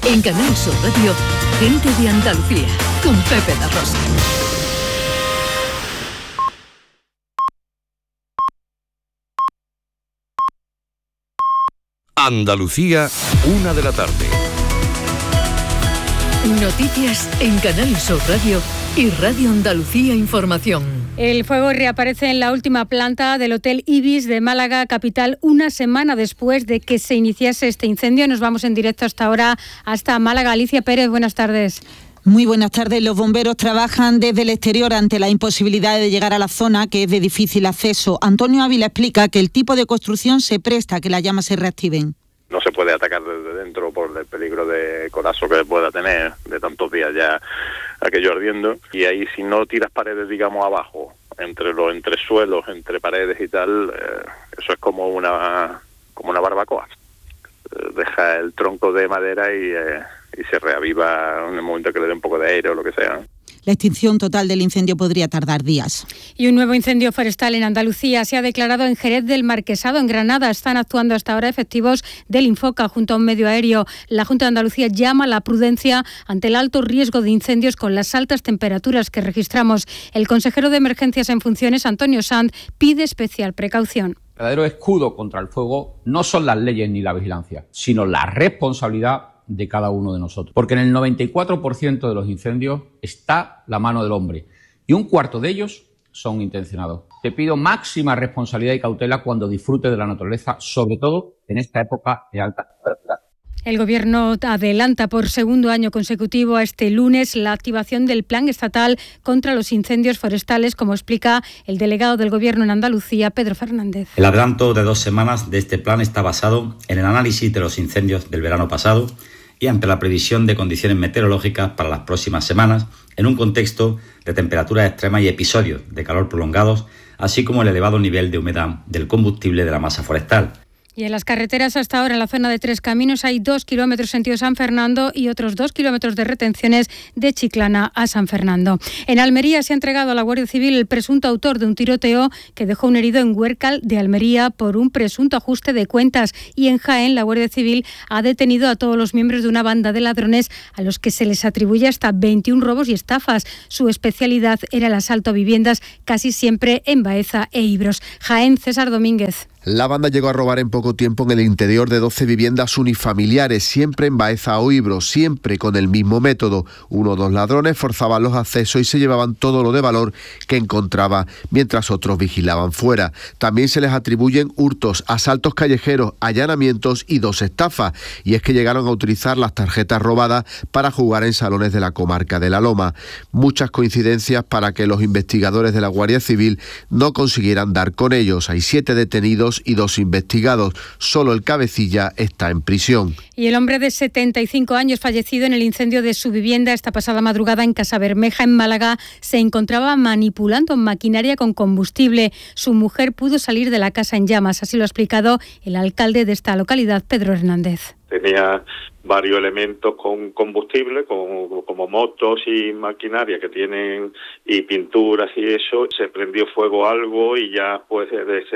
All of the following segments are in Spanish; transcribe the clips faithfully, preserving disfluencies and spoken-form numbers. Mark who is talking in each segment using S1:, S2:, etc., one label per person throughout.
S1: En Canal Sur Radio, Gente de Andalucía, con Pepe da Rosa.
S2: Andalucía, una de la tarde.
S1: Noticias en Canal Sur Radio y Radio Andalucía Información.
S3: El fuego reaparece en la última planta del Hotel Ibis de Málaga, capital, una semana después de que se iniciase este incendio. Nos vamos en directo hasta ahora, hasta Málaga. Alicia Pérez, buenas tardes.
S4: Muy buenas tardes. Los bomberos trabajan desde el exterior ante la imposibilidad de llegar a la zona, que es de difícil acceso. Antonio Ávila explica que el tipo de construcción se presta a que las llamas se reactiven.
S5: No se puede atacar desde dentro por el peligro de colapso que pueda tener de tantos días ya aquello ardiendo. Y ahí, si no tiras paredes, digamos, abajo, entre los entresuelos, entre paredes y tal, eh, eso es como una como una barbacoa. Eh, deja el tronco de madera y, eh, y se reaviva en el momento que le dé un poco de aire o lo que sea.
S4: La extinción total del incendio podría tardar días.
S3: Y un nuevo incendio forestal en Andalucía se ha declarado en Jerez del Marquesado, en Granada. Están actuando hasta ahora efectivos del Infoca junto a un medio aéreo. La Junta de Andalucía llama a la prudencia ante el alto riesgo de incendios con las altas temperaturas que registramos. El consejero de Emergencias en funciones, Antonio Sanz, pide especial precaución.
S6: El verdadero escudo contra el fuego no son las leyes ni la vigilancia, sino la responsabilidad de cada uno de nosotros. Porque en el noventa y cuatro por ciento de los incendios está la mano del hombre y un cuarto de ellos son intencionados. Te pido máxima responsabilidad y cautela cuando disfrutes de la naturaleza, sobre todo en esta época de alta temperatura.
S3: El Gobierno adelanta por segundo año consecutivo a este lunes la activación del Plan Estatal contra los incendios forestales, como explica el delegado del Gobierno en Andalucía, Pedro Fernández.
S7: El adelanto de dos semanas de este plan está basado en el análisis de los incendios del verano pasado y ante la previsión de condiciones meteorológicas para las próximas semanas, en un contexto de temperaturas extremas y episodios de calor prolongados, así como el elevado nivel de humedad del combustible de la masa forestal.
S3: Y en las carreteras hasta ahora en la zona de Tres Caminos hay dos kilómetros sentido San Fernando y otros dos kilómetros de retenciones de Chiclana a San Fernando. En Almería se ha entregado a la Guardia Civil el presunto autor de un tiroteo que dejó un herido en Huércal de Almería por un presunto ajuste de cuentas. Y en Jaén la Guardia Civil ha detenido a todos los miembros de una banda de ladrones a los que se les atribuye hasta veintiún robos y estafas. Su especialidad era el asalto a viviendas, casi siempre en Baeza e Ibros. Jaén, César Domínguez.
S8: La banda llegó a robar en poco tiempo en el interior de doce viviendas unifamiliares, siempre en Baeza o Ibros, siempre con el mismo método. Uno o dos ladrones forzaban los accesos y se llevaban todo lo de valor que encontraba, mientras otros vigilaban fuera. También se les atribuyen hurtos, asaltos callejeros, allanamientos y dos estafas. Y es que llegaron a utilizar las tarjetas robadas para jugar en salones de la comarca de La Loma. Muchas coincidencias para que los investigadores de la Guardia Civil no consiguieran dar con ellos. Hay siete detenidos y dos investigados. Solo el cabecilla está en prisión.
S3: Y el hombre de setenta y cinco años fallecido en el incendio de su vivienda esta pasada madrugada en Casabermeja, en Málaga, se encontraba manipulando maquinaria con combustible. Su mujer pudo salir de la casa en llamas, así lo ha explicado el alcalde de esta localidad, Pedro Hernández.
S5: Tenía varios elementos con combustible, como, como motos y maquinaria que tienen, y pinturas y eso. Se prendió fuego algo y ya pues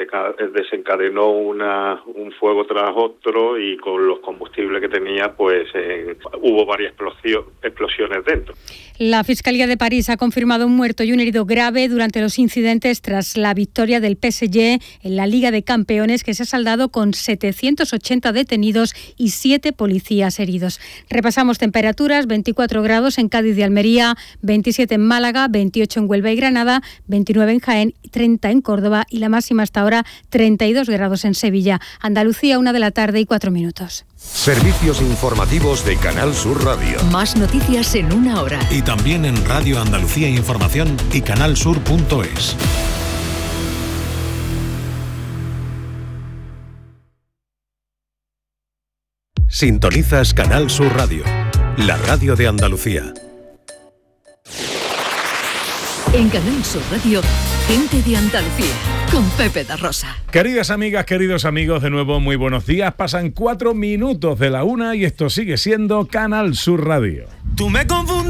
S5: desencadenó una, un fuego tras otro, y con los combustibles que tenía pues eh, hubo varias explosiones dentro.
S3: La Fiscalía de París ha confirmado un muerto y un herido grave durante los incidentes tras la victoria del P S G en la Liga de Campeones, que se ha saldado con setecientos ochenta detenidos y siete policías heridos. Repasamos temperaturas: veinticuatro grados en Cádiz y Almería, veintisiete en Málaga, veintiocho en Huelva y Granada, veintinueve en Jaén, treinta en Córdoba y la máxima hasta ahora treinta y dos grados en Sevilla. Andalucía, una de la tarde y cuatro minutos.
S2: Servicios informativos de Canal Sur Radio.
S1: Más noticias en una hora.
S9: Y también en Radio Andalucía Información y canalsur punto es. Sintonizas Canal Sur Radio, la radio de Andalucía.
S1: En Canal Sur Radio, Gente de Andalucía, con Pepe da Rosa.
S10: Queridas amigas, queridos amigos, de nuevo muy buenos días. Pasan cuatro minutos de la una y esto sigue siendo Canal Sur Radio.
S11: Tú me confundes.